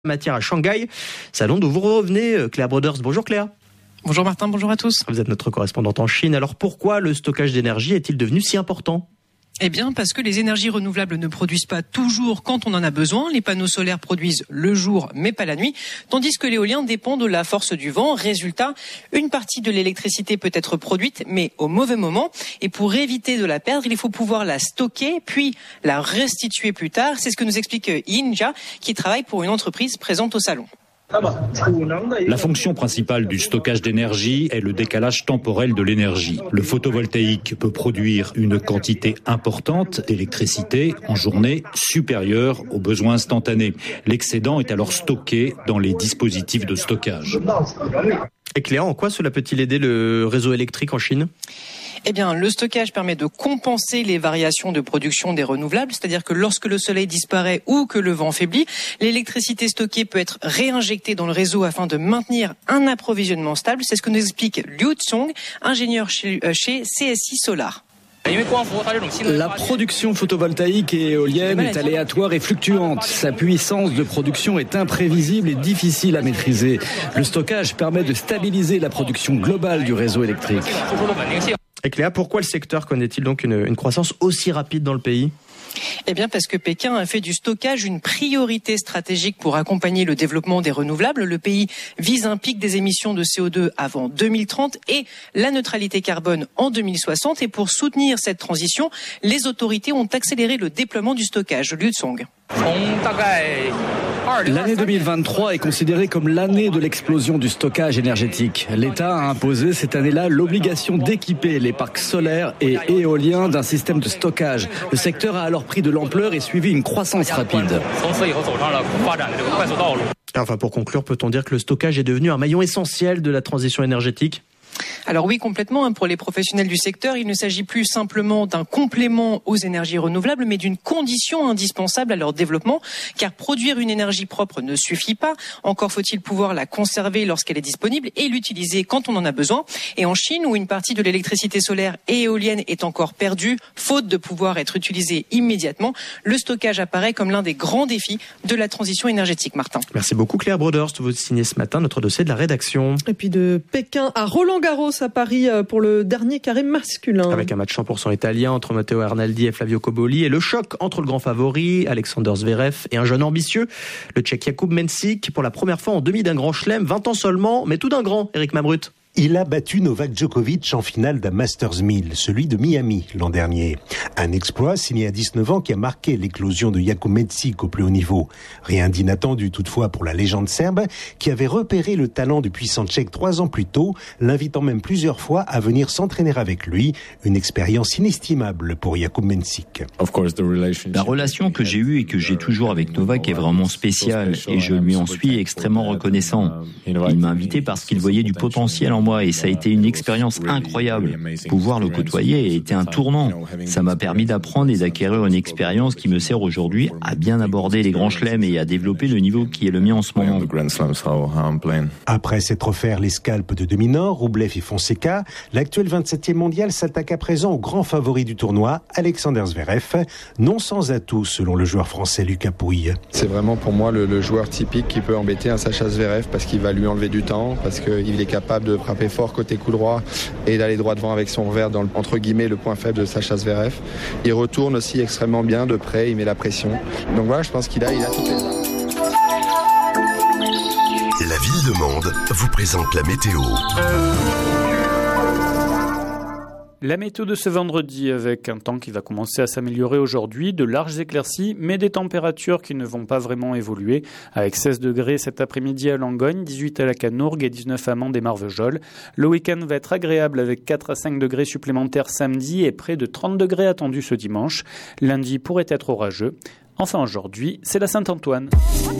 Matière à Shanghai, salon d'où vous revenez, Claire Broders. Bonjour Claire. Bonjour Martin, bonjour à tous. Vous êtes notre correspondante en Chine. Alors pourquoi le stockage d'énergie est-il devenu si important ? Eh bien, parce que les énergies renouvelables ne produisent pas toujours quand on en a besoin. Les panneaux solaires produisent le jour, mais pas la nuit, tandis que l'éolien dépend de la force du vent. Résultat, une partie de l'électricité peut être produite, mais au mauvais moment. Et pour éviter de la perdre, il faut pouvoir la stocker, puis la restituer plus tard. C'est ce que nous explique Yin Jia, qui travaille pour une entreprise présente au salon. La fonction principale du stockage d'énergie est le décalage temporel de l'énergie. Le photovoltaïque peut produire une quantité importante d'électricité en journée supérieure aux besoins instantanés. L'excédent est alors stocké dans les dispositifs de stockage. Et Claire, en quoi cela peut-il aider le réseau électrique en Chine ? Eh bien, le stockage permet de compenser les variations de production des renouvelables, c'est-à-dire que lorsque le soleil disparaît ou que le vent faiblit, l'électricité stockée peut être réinjectée dans le réseau afin de maintenir un approvisionnement stable. C'est ce que nous explique Liu Tsong, ingénieur chez CSI Solar. La production photovoltaïque et éolienne est aléatoire et fluctuante. Sa puissance de production est imprévisible et difficile à maîtriser. Le stockage permet de stabiliser la production globale du réseau électrique. Et Claire, pourquoi le secteur connaît-il donc une croissance aussi rapide dans le pays ? Eh bien, parce que Pékin a fait du stockage une priorité stratégique pour accompagner le développement des renouvelables. Le pays vise un pic des émissions de CO2 avant 2030 et la neutralité carbone en 2060. Et pour soutenir cette transition, les autorités ont accéléré le déploiement du stockage. Liu Tsong. L'année 2023 est considérée comme l'année de l'explosion du stockage énergétique. L'État a imposé cette année-là l'obligation d'équiper les parcs solaires et éoliens d'un système de stockage. Le secteur a alors pris de l'ampleur et suivi une croissance rapide. Enfin, pour conclure, peut-on dire que le stockage est devenu un maillon essentiel de la transition énergétique ? Alors oui, complètement. Pour les professionnels du secteur, il ne s'agit plus simplement d'un complément aux énergies renouvelables, mais d'une condition indispensable à leur développement, car produire une énergie propre ne suffit pas. Encore faut-il pouvoir la conserver lorsqu'elle est disponible et l'utiliser quand on en a besoin. Et en Chine, où une partie de l'électricité solaire et éolienne est encore perdue, faute de pouvoir être utilisée immédiatement, le stockage apparaît comme l'un des grands défis de la transition énergétique. Martin. Merci beaucoup Claire Broders. Vous signez ce matin notre dossier de la rédaction. Et puis de Pékin à Roland-Garros à Paris pour le dernier carré masculin. Avec un match 100% italien entre Matteo Arnaldi et Flavio Cobolli et le choc entre le grand favori Alexander Zverev et un jeune ambitieux, le Tchèque Jakub Mensik, pour la première fois en demi d'un grand chelem, 20 ans seulement, mais tout d'un grand, Eric Mamrut. Il a battu Novak Djokovic en finale d'un Masters 1000, celui de Miami l'an dernier. Un exploit signé à 19 ans qui a marqué l'éclosion de Jakub Mensik au plus haut niveau. Rien d'inattendu toutefois pour la légende serbe qui avait repéré le talent du puissant Tchèque 3 ans plus tôt, l'invitant même plusieurs fois à venir s'entraîner avec lui. Une expérience inestimable pour Jakub Mensik. La relation que j'ai eue et que j'ai toujours avec Novak est vraiment spéciale et je lui en suis extrêmement reconnaissant. Il m'a invité parce qu'il voyait du potentiel en moi et ça a été une expérience incroyable. Pouvoir le côtoyer a été un tournant. Ça m'a permis d'apprendre et d'acquérir une expérience qui me sert aujourd'hui à bien aborder les grands chelems et à développer le niveau qui est le mien en ce moment. Après s'être offert les scalps de Dominor, Roublev et Fonseca, l'actuel 27e mondial s'attaque à présent au grand favori du tournoi, Alexander Zverev, non sans atout selon le joueur français Lucas Pouille. C'est vraiment pour moi le joueur typique qui peut embêter un Sacha Zverev parce qu'il va lui enlever du temps, parce qu'il est capable de frapper fort côté coup droit et d'aller droit devant avec son revers dans entre guillemets le point faible de Sacha Zverev. Il retourne aussi extrêmement bien de près, il met la pression. Donc voilà, je pense qu'il a toutes les armes. La ville de Mende vous présente la météo. La météo de ce vendredi avec un temps qui va commencer à s'améliorer aujourd'hui, de larges éclaircies, mais des températures qui ne vont pas vraiment évoluer. Avec 16 degrés cet après-midi à Langogne, 18 à la Canourgue et 19 à Mende et Marvejols. Le week-end va être agréable avec 4 à 5 degrés supplémentaires samedi et près de 30 degrés attendus ce dimanche. Lundi pourrait être orageux. Enfin aujourd'hui, c'est la Saint-Antoine.